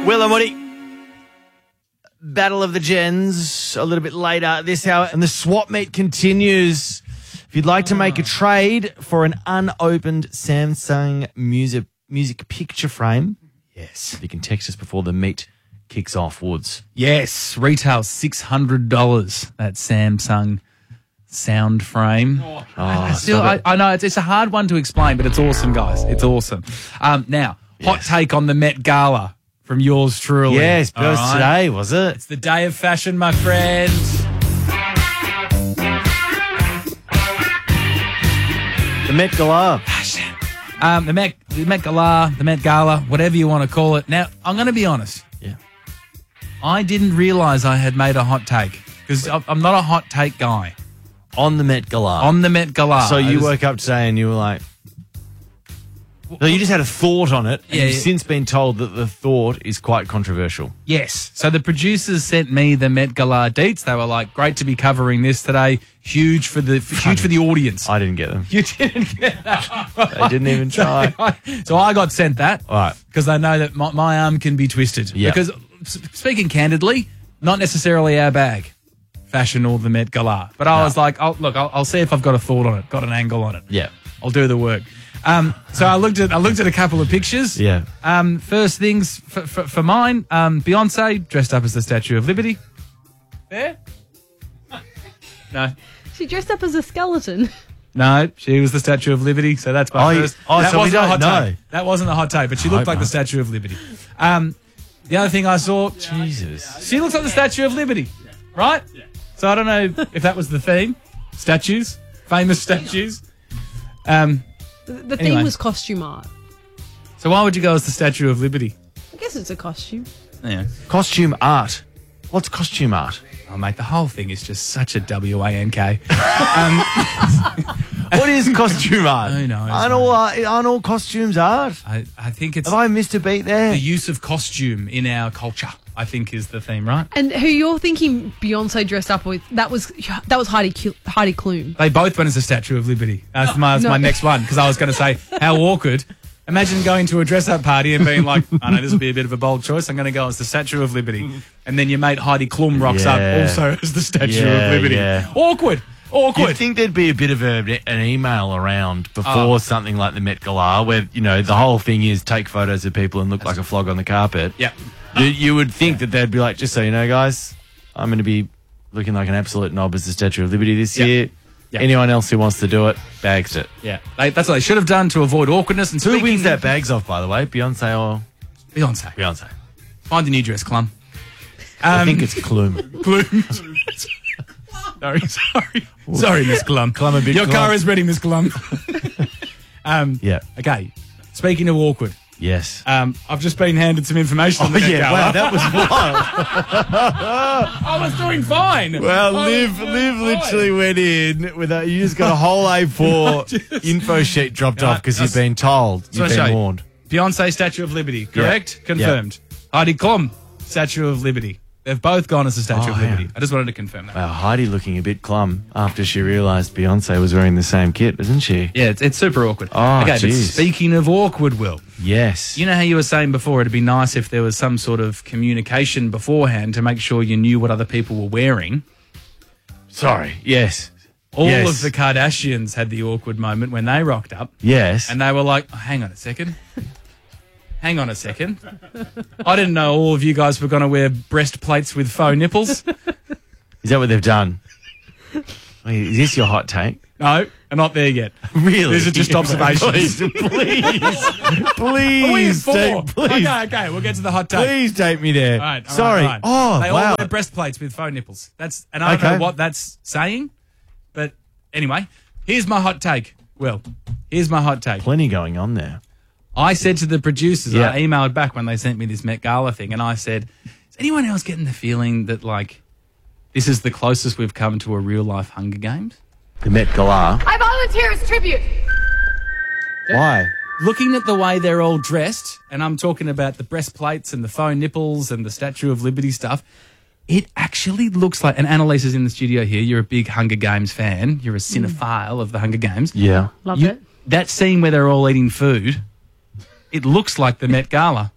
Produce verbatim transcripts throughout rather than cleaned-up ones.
Will and Woody. Battle of the Gens a little bit later this hour, and the swap meet continues. If you'd like to make a trade for an unopened Samsung music music picture frame, yes, you can text us before the meet kicks off. Woods, yes, retail six hundred dollars. That Samsung sound frame. Oh, I, still, I, I know it's, it's a hard one to explain, but it's awesome, guys. It's awesome. Um, now, hot yes. take on the Met Gala from yours truly. Yes, it was right. Today, was it? It's the day of fashion, my friends. The Met Gala. Fashion. Um, the Met, the Met Gala, the Met Gala, whatever you want to call it. Now, I'm going to be honest. Yeah. I didn't realise I had made a hot take because I'm not a hot take guy. On the Met Gala. On the Met Gala. So you woke up today and you were like... So you just had a thought on it, and yeah, you've yeah. since been told that the thought is quite controversial. Yes. So the producers sent me the Met Gala deets. They were like, great to be covering this today. Huge for the huge for the audience. I didn't get them. You didn't get that. They didn't even try. So I, so I got sent that. All right. Because I know that my, my arm can be twisted. Yeah. Because speaking candidly, not necessarily our bag. Fashion or the Met Gala. But I no. was like, I'll, look, I'll, I'll see if I've got a thought on it, got an angle on it. Yeah. I'll do the work. Um, so I looked at I looked at a couple of pictures. Yeah. Um, first things for, for, for mine, um, Beyonce dressed up as the Statue of Liberty. There? No. She dressed up as a skeleton. No, she was the Statue of Liberty. So that's my oh, first. Oh, that so wasn't we don't a hot know. take. That wasn't a hot take, but she looked like not. the Statue of Liberty. Um, the other thing I saw, Jesus, she looks like the Statue of Liberty, right? Yeah. So I don't know if that was the theme. Statues, famous statues. Um. The, the anyway. theme was costume art. So why would you go as the Statue of Liberty? I guess it's a costume. Yeah. Costume art. What's costume art? Oh, mate, the whole thing is just such a W A N K. um, what is costume art? Who knows? Aren't all, aren't all costumes art? I, I think it's... Have I missed a beat there? The use of costume in our culture, I think, is the theme, right? And who you're thinking Beyonce dressed up with, that was that was Heidi Heidi Klum. They both went as the Statue of Liberty. That's my, that's no. my next one, because I was going to say, how awkward. Imagine going to a dress-up party and being like, I know this will be a bit of a bold choice, I'm going to go as the Statue of Liberty. And then your mate Heidi Klum rocks yeah. up also as the Statue yeah, of Liberty. Yeah. Awkward. Awkward. You'd think there'd be a bit of a, an email around before oh. something like the Met Gala where, you know, the whole thing is take photos of people and look That's like a flog on the carpet. Yeah. You, you would think yeah. that they'd be like, just so you know, guys, I'm going to be looking like an absolute knob as the Statue of Liberty this yeah. year. Yeah. Anyone else who wants to do it, bags it. Yeah, they, that's what they should have done to avoid awkwardness. And who wins that bags off, by the way? Beyonce or Beyonce? Beyonce. Find a new dress, Clum. Um, I think it's Klum. Klum. sorry, sorry, sorry, Miss Klum. Klum a bit. Your Klum. car is ready, Miss Klum. um, yeah. Okay. Speaking of awkward. Yes. Um, I've just been handed some information on the oh, yeah, Gala. wow, that was wild. I was doing fine. Well, Liv, Liv literally went in with a, you just got a whole A four just, info sheet dropped no, off because you've been told, you've been warned. Beyonce, Statue of Liberty, correct? Yeah. Confirmed. Yeah. Heidi Klum, Statue of Liberty. They've both gone as the Statue oh, of Liberty. Yeah. I just wanted to confirm that. Wow, Heidi looking a bit Klum after she realised Beyonce was wearing the same kit, isn't she? Yeah, it's, it's super awkward. Oh, okay, geez. But speaking of awkward, Will. Yes. You know how you were saying before it'd be nice if there was some sort of communication beforehand to make sure you knew what other people were wearing? Sorry, yes. All yes. of the Kardashians had the awkward moment when they rocked up. Yes. And they were like, oh, hang on a second. Hang on a second. I didn't know all of you guys were going to wear breastplates with faux nipples. Is that what they've done? Wait, is this your hot take? No, I'm not there yet. Really? These are just observations. Please, please, please, take, please. Okay, okay, we'll get to the hot take. Please take me there. All right, all Sorry. Right, all right. Oh, they wow. all wear breastplates with faux nipples. That's and I don't okay. know what that's saying, but anyway, here's my hot take. Well, here's my hot take. Plenty going on there. I said to the producers, yeah. I emailed back when they sent me this Met Gala thing, and I said, is anyone else getting the feeling that, like, this is the closest we've come to a real-life Hunger Games? The Met Gala? I volunteer as tribute. Why? Looking at the way they're all dressed, and I'm talking about the breastplates and the faux nipples and the Statue of Liberty stuff, it actually looks like, and Annalise is in the studio here, you're a big Hunger Games fan, you're a cinephile mm. of the Hunger Games. Yeah. Love you, it. That scene where they're all eating food... It looks like the Met Gala.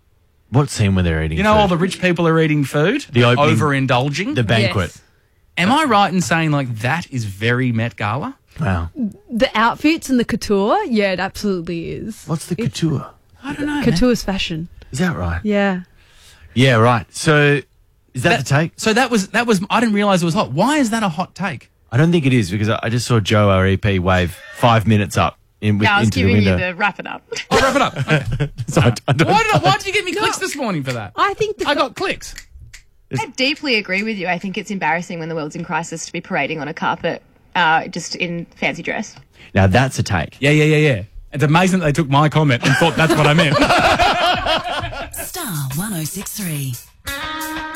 What scene were they eating? You know, food? all the rich people are eating food, The opening- overindulging. the banquet. Yes. Am I right in saying like that is very Met Gala? Wow. The outfits and the couture, yeah, it absolutely is. What's the couture? I don't know. man. Couture's fashion. Is that right? Yeah. Yeah, right. So is that, the take? So that was that was. I didn't realize it was hot. Why is that a hot take? I don't think it is because I I just saw Joe, our E P, wave five minutes up in, Yeah, I was into the giving window. you the wrap it up. I'll wrap it up. Okay. So I, I don't, Why did I, why did you give me clicks this morning for that? I think the I got clicks. I deeply agree with you. I think it's embarrassing when the world's in crisis to be parading on a carpet uh, just in fancy dress. now that's a take. Yeah, yeah, yeah, yeah. It's amazing that they took my comment and thought that's what I meant. Star one oh six three.